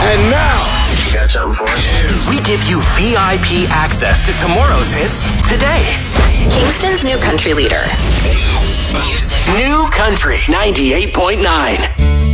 And now, You got something for us? We give you VIP access to tomorrow's hits today. Kingston's new country leader. New Country 98.9.